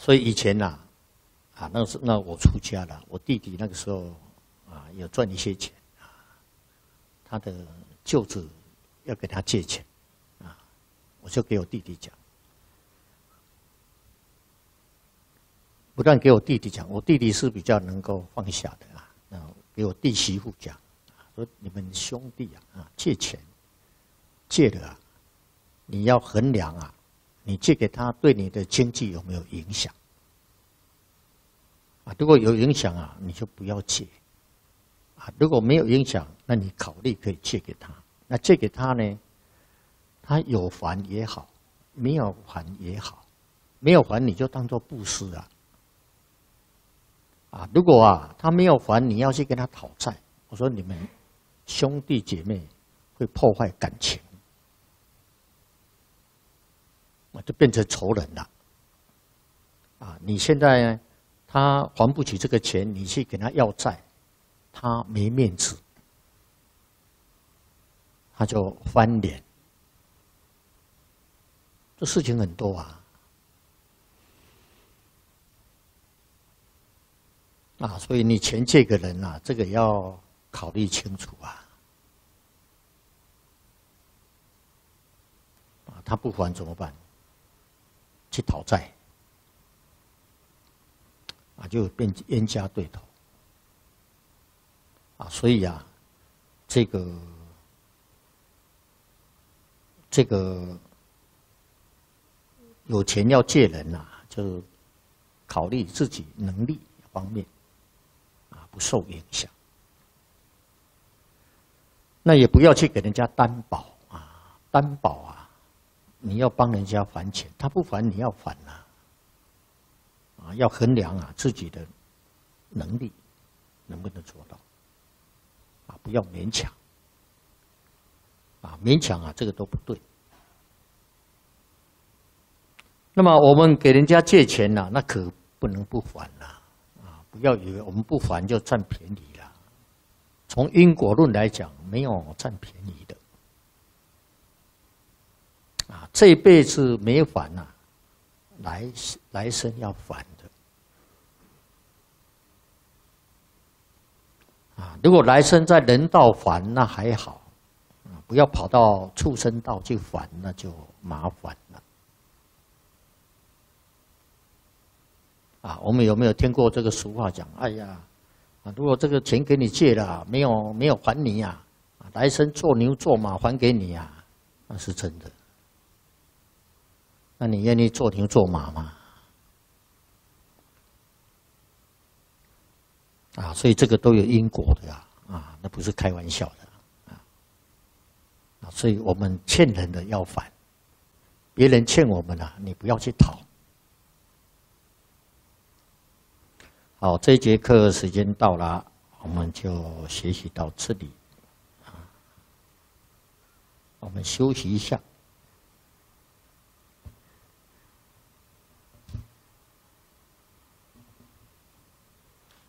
所以以前呐，那我出家了，我弟弟那个时候有赚一些钱他的舅子要给他借钱我就给我弟弟讲，不但给我弟弟讲，我弟弟是比较能够放下的给我弟媳妇讲，说你们兄弟借钱借了你要衡量你借给他对你的经济有没有影响如果有影响你就不要借如果没有影响，那你考虑可以借给他。那借给他呢，他有还也好，没有还也好，没有还你就当作布施如果他没有还，你要去跟他讨债，我说你们兄弟姐妹会破坏感情，就变成仇人了。你现在呢，他还不起这个钱，你去给他要债，他没面子，他就翻脸。这事情很多所以你钱借给人这个要考虑清楚他不还怎么办？去讨债就变冤家对头所以这个有钱要借人就考虑自己能力方面不受影响。那也不要去给人家担保担保你要帮人家还钱，他不还你要还要衡量自己的能力能不能做到不要勉强勉强这个都不对。那么我们给人家借钱那可不能不还不要以为我们不还就占便宜了。从因果论来讲，没有占便宜的这一辈子没还来生要还的如果来生在人道还那还好不要跑到畜生道去还，那就麻烦了我们有没有听过这个俗话讲？哎呀，如果这个钱给你借了，没有还你来生做牛做马还给你那是真的。那你愿意做牛做马吗？所以这个都有因果的那不是开玩笑的所以我们欠人的要还，别人欠我们你不要去讨。好，这一节课时间到了，我们就学习到这里我们休息一下。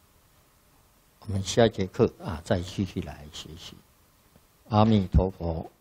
我们下节课再继续来学习。阿弥陀佛。